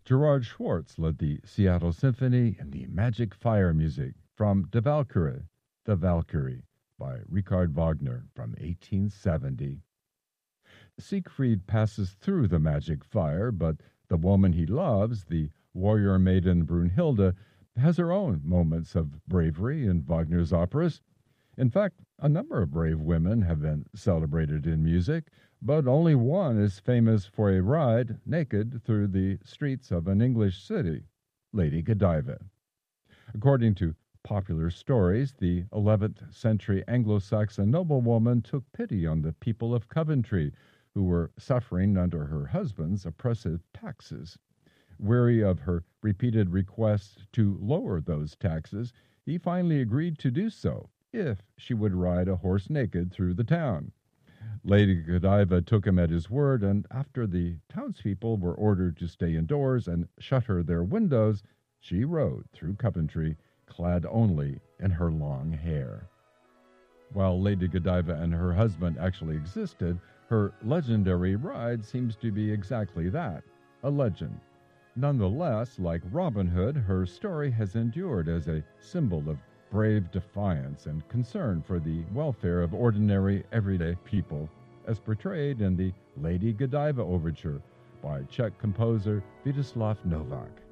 Gerard Schwartz led the Seattle Symphony in the Magic Fire music from Die Walküre, The Valkyrie, by Richard Wagner from 1870. Siegfried passes through the magic fire, but the woman he loves, the warrior maiden Brunhilde, has her own moments of bravery in Wagner's operas. In fact, a number of brave women have been celebrated in music, but only one is famous for a ride naked through the streets of an English city, Lady Godiva. According to popular stories, the 11th century Anglo Saxon noblewoman took pity on the people of Coventry, who were suffering under her husband's oppressive taxes. Weary of her repeated requests to lower those taxes, he finally agreed to do so if she would ride a horse naked through the town. Lady Godiva took him at his word, and after the townspeople were ordered to stay indoors and shutter their windows, she rode through Coventry, clad only in her long hair. While Lady Godiva and her husband actually existed, her legendary ride seems to be exactly that, a legend. Nonetheless, like Robin Hood, her story has endured as a symbol of brave defiance and concern for the welfare of ordinary, everyday people, as portrayed in the Lady Godiva Overture by Czech composer Vítězslav Novák.